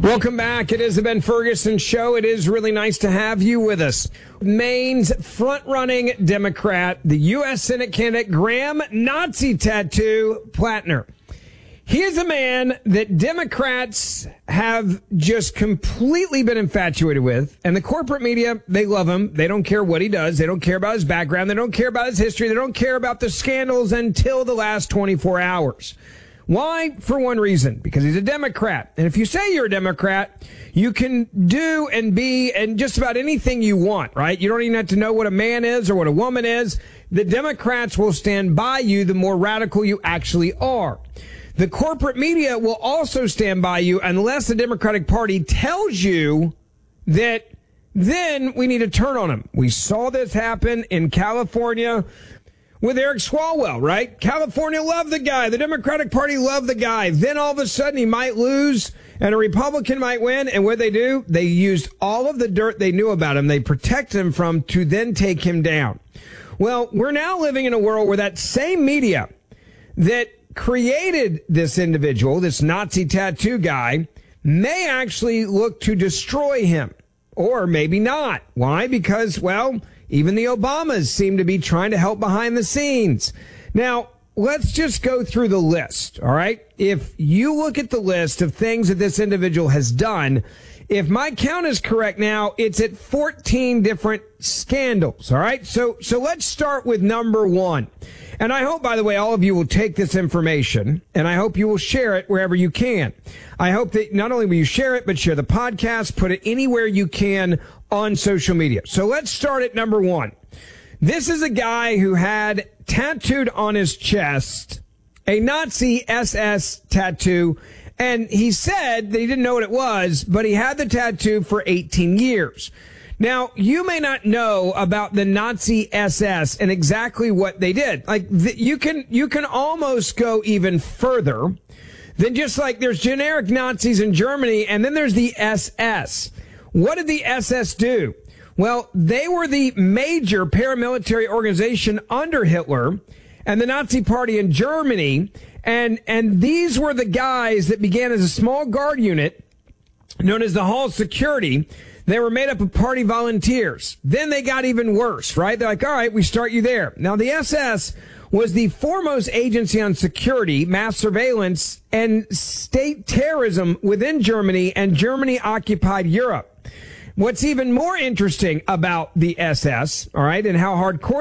Welcome back. It is the Ben Ferguson Show. It is really nice to have you with us. Maine's front-running Democrat, the U.S. Senate candidate Graham Nazi Tattoo Plattner. He is a man that Democrats have just completely been infatuated with. And the corporate media, they love him. They don't care what he does. They don't care about his background. They don't care about his history. They don't care about the scandals until the last 24 hours. Why? For one reason, because he's a Democrat. And if you say you're a Democrat, you can do and be and just about anything you want, right? You don't even have to know what a man is or what a woman is. The Democrats will stand by you the more radical you actually are. The corporate media will also stand by you unless the Democratic Party tells you that then we need to turn on them. We saw this happen in California with Eric Swalwell, right? California loved the guy. The Democratic Party loved the guy. Then all of a sudden he might lose and a Republican might win. And what they do, they used all of the dirt they knew about him. They protected him from to then take him down. Well, we're now living in a world where that same media that created this individual, this Nazi tattoo guy, may actually look to destroy him. Or maybe not. Why? Because, well, even the Obamas seem to be trying to help behind the scenes. Now, let's just go through the list, all right? If you look at the list of things that this individual has done, if my count is correct now, it's at 14 different scandals, all right? So let's start with number one. And I hope, by the way, all of you will take this information, and I hope you will share it wherever you can. I hope that not only will you share it, but share the podcast, put it anywhere you can on social media. So let's start at number one. This is a guy who had tattooed on his chest a Nazi SS tattoo, and he said that he didn't know what it was, but he had the tattoo for 18 years. Now, you may not know about the Nazi SS and exactly what they did. Like, you can almost go even further than just like there's generic Nazis in Germany, and then there's the SS. What did the SS do? Well, they were the major paramilitary organization under Hitler and the Nazi Party in Germany. And these were the guys that began as a small guard unit known as the Hall Security. They were made up of party volunteers. Then they got even worse, right? They're like, all right, we start you there. Now, the SS was the foremost agency on security, mass surveillance, and state terrorism within Germany, and Germany occupied Europe. What's even more interesting about the SS, all right, and how hardcore